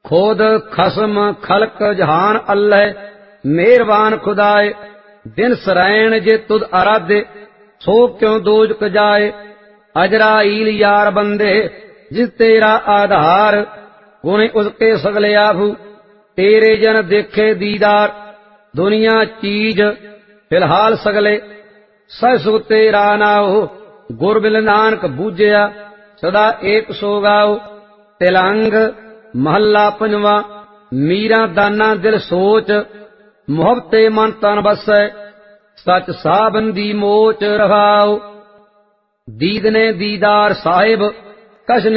ਖੁਦ ਖਸਮ ਖਲਕ ਜਹਾਨ ਅੱਲਹਿ ਮਿਹਰਬਾਨ ਖੁਦਾਏ। ਦਿਨ ਸਰੈਣ ਜੇ ਤੁਧ ਅਰਾਧੇ ਸੋ ਕਿਉ ਦੋਜਕ ਜਾਏ। ਅਜਰਾਈਲ ਯਾਰ ਬੰਦੇ ਜਿਸ ਤੇਰਾ ਆਧਾਰ ਗੁਣੇ ਉਸਕੇ ਸਗਲੇ ਆਭੂ ਤੇਰੇ ਜਨ ਦੇਖੇ ਦੀਦਾਰ। ਦੁਨੀਆ ਚੀਜ਼ ਫਿਲਹਾਲ ਸਗਲੇ ਸਹਿ ਸੁਖ ਤੇਰਾ ਨਾਉ ਗੁਰ ਬਿਲ ਨਾਨਕ ਬੂਝਿਆ ਸਦਾ ਏਕ ਸੋ ਗਾਉ। ਤਿਲੰਗ ਮਹੱਲਾ ਪੰਜਵਾਂ। ਮੀਰਾਂ ਦਾਨਾ ਦਿਲ ਸੋਚ ਮੁਹੱਬਤੇ ਮਨ ਤਨ ਬਸੈ ਸਚ ਸਾਬੰਦੀ ਮੋਚ ਰਹਾਉ। ਦੀਦ ਨੇ ਦੀਦਾਰ ਸਾਹਿਬ ਕਛ